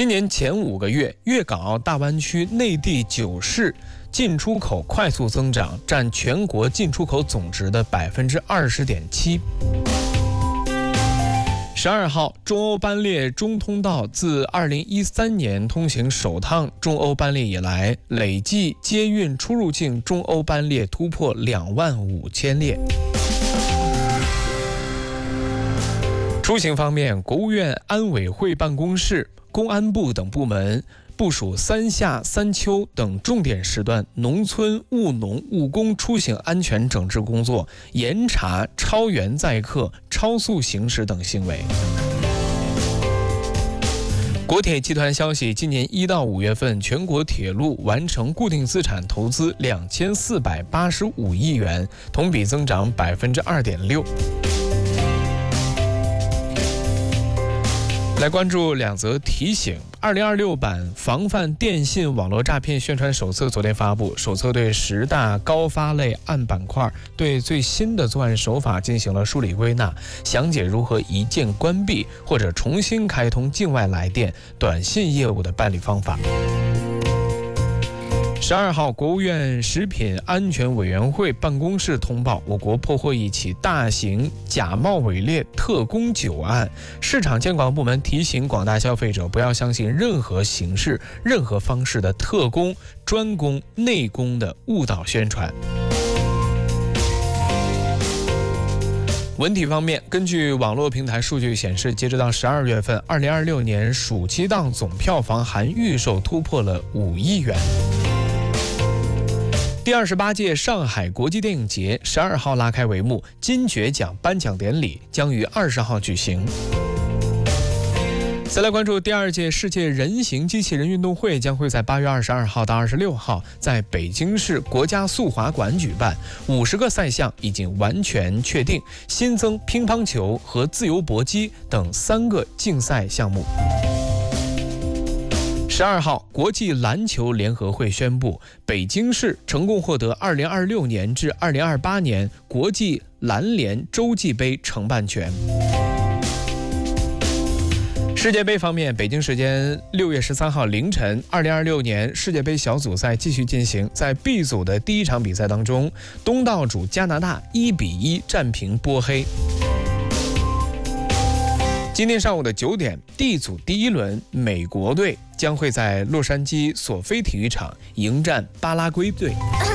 今年前5个月，粤港澳大湾区内地9市进出口快速增长，占全国进出口总值的20.7%。12号，中欧班列中通道自2013年通行首趟中欧班列以来，累计接运出入境中欧班列突破25000列。出行方面，国务院安委会办公室、公安部等部门部署3夏3秋等重点时段农村务农务工出行安全整治工作，严查超员载客、超速行驶等行为。国铁集团消息，今年1到5月份，全国铁路完成固定资产投资2485亿元，同比增长2.6%。来关注2则提醒。2026版防范电信网络诈骗宣传手册昨天发布，手册对10大高发类案板块对最新的作案手法进行了梳理归纳，详解如何一键关闭或者重新开通境外来电、短信业务的办理方法。12号，国务院食品安全委员会办公室通报，我国破获一起大型假冒伪劣特供酒案。市场监管部门提醒广大消费者，不要相信任何形式、任何方式的特供、专供、内供的误导宣传。文体方面，根据网络平台数据显示，截止到12月份，2026年暑期档总票房含预售突破了5亿元。第28届上海国际电影节12号拉开帷幕，金爵奖颁奖典礼将于20号举行。再来关注第2届世界人形机器人运动会将会在8月22号到26号在北京市国家速滑馆举办，50个赛项已经完全确定，新增乒乓球和自由搏击等3个竞赛项目。12号，国际篮球联合会宣布，北京市成功获得2026年至2028年国际篮联洲际杯承办权。世界杯方面，北京时间6月13号凌晨，2026年世界杯小组赛继续进行。在 B 组的第1场比赛当中，东道主加拿大1-1战平波黑。今天上午的9点，D 组第1轮，美国队将会在洛杉矶索菲体育场迎战巴拉圭队。